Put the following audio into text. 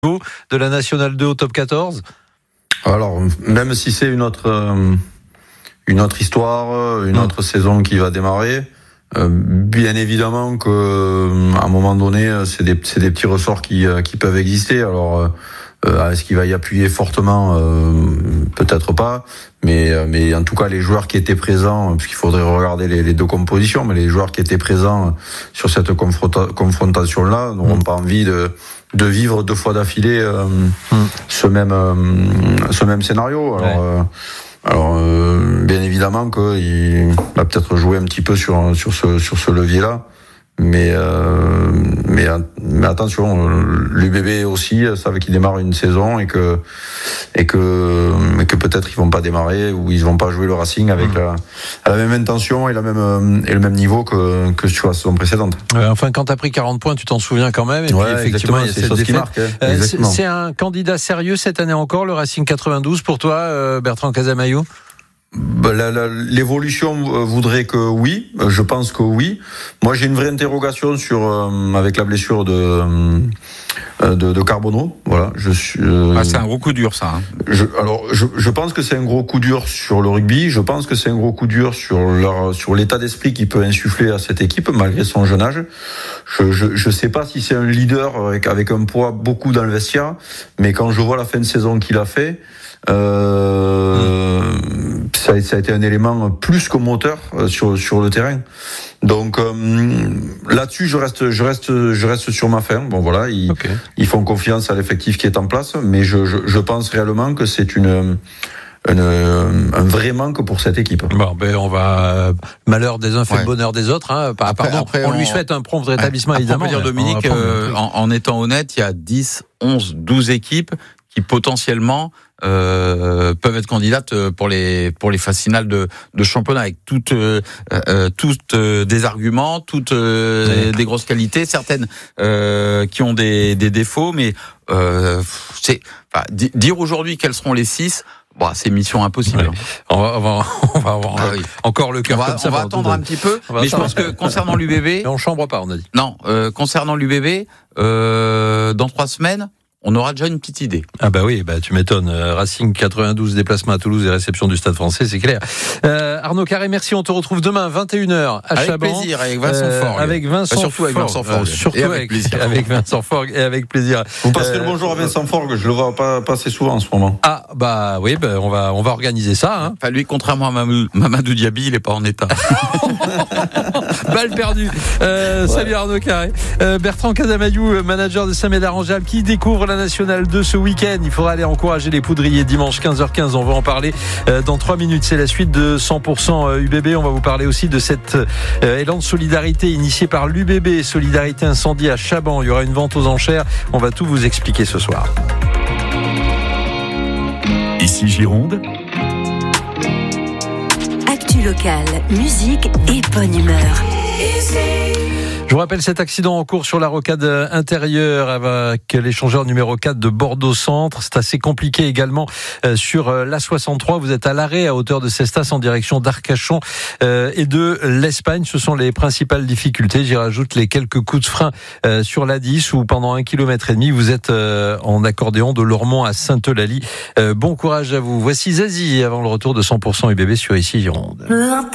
de la Nationale 2 au top 14? Alors, même si c'est une autre histoire, une autre saison qui va démarrer, bien évidemment que à un moment donné, c'est des petits ressorts qui peuvent exister. Alors, est-ce qu'il va y appuyer fortement? Peut-être pas, mais en tout cas les joueurs qui étaient présents, puisqu'il faudrait regarder les deux compositions, mais les joueurs qui étaient présents sur cette confrontation-là n'auront pas envie de vivre deux fois d'affilée ce même scénario. Alors, bien évidemment qu'il va peut-être jouer un petit peu sur ce levier-là, mais attention, l'UBB aussi savent qu'ils démarrent une saison et que peut-être ils vont pas démarrer ou ils vont pas jouer le Racing avec la même intention et le même niveau que sur la saison précédente. Enfin, quand t'as pris 40 points, tu t'en souviens quand même. Et puis effectivement, il y a cette défaite qui marque. C'est un candidat sérieux cette année encore, le Racing 92 pour toi, Bertrand Casamayou? L'évolution voudrait que oui, je pense que oui. Moi, j'ai une vraie interrogation sur avec la blessure de Carbonneau. Voilà, c'est un gros coup dur, ça. Hein. Je pense que c'est un gros coup dur sur le rugby. Je pense que c'est un gros coup dur sur l'état d'esprit qu'il peut insuffler à cette équipe malgré son jeune âge. Je sais pas si c'est un leader avec un poids beaucoup dans le vestiaire, mais quand je vois la fin de saison qu'il a fait. Ça a été un élément plus que moteur sur le terrain. Donc là-dessus, je reste sur ma fin. Bon voilà, ils font confiance à l'effectif qui est en place, mais je pense réellement que c'est un vrai manque pour cette équipe. Bon, on va malheur des uns fait le bonheur des autres. Hein. Après, on lui souhaite un prompt rétablissement évidemment. On peut dire, Dominique, en étant honnête, il y a 10, 11, 12 équipes qui potentiellement peuvent être candidates pour les phases finales de championnat avec toutes des arguments, toutes des grosses qualités, certaines qui ont des défauts, mais dire aujourd'hui quels seront les 6. C'est mission impossible. Ouais. On va avoir encore le cœur comme ça. On va attendre un petit peu. Mais je pense que concernant l'UBB, mais on chambre pas, on a dit. Non, concernant l'UBB, dans 3 semaines. On aura déjà une petite idée. Ah bah oui, tu m'étonnes. Racing 92, déplacement à Toulouse et réception du Stade Français, c'est clair. Arnaud Carré, merci. On te retrouve demain 21h à Chaban. Avec plaisir, avec Vincent Forgue. Avec Vincent surtout avec Vincent Forgue. Surtout avec Vincent Forgue et avec plaisir. Vous passerez le bonjour à Vincent Forgue, je le vois pas passer souvent en ce moment. Ah oui, on va organiser ça. Hein. Enfin, lui, contrairement à Mamadou Diaby, il est pas en état. Balle perdue. Salut Arnaud Carré. Bertrand Casamayou, manager de Saint-Médard-en-Jalles, qui découvre la Nationale 2 ce week-end. Il faudra aller encourager les poudriers dimanche 15h15. On va en parler dans 3 minutes. C'est la suite de 100% UBB. On va vous parler aussi de cet élan de solidarité initié par l'UBB, Solidarité Incendie à Chaban. Il y aura une vente aux enchères. On va tout vous expliquer ce soir. Ici Gironde. Actu locale, musique et bonne humeur. Je vous rappelle cet accident en cours sur la rocade intérieure avec l'échangeur numéro 4 de Bordeaux Centre. C'est assez compliqué également sur l'A63. Vous êtes à l'arrêt à hauteur de Cestas en direction d'Arcachon et de l'Espagne. Ce sont les principales difficultés. J'y rajoute les quelques coups de frein sur l'A10 où pendant 1,5 km vous êtes en accordéon de Lormont à Sainte-Eulalie. Bon courage à vous. Voici Zazie avant le retour de 100% UBB sur Ici Gironde.